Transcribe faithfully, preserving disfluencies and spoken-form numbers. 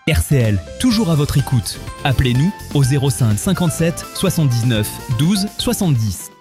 R C L, toujours à votre écoute. Appelez-nous au zéro cinq cinquante-sept soixante-dix-neuf douze soixante-dix.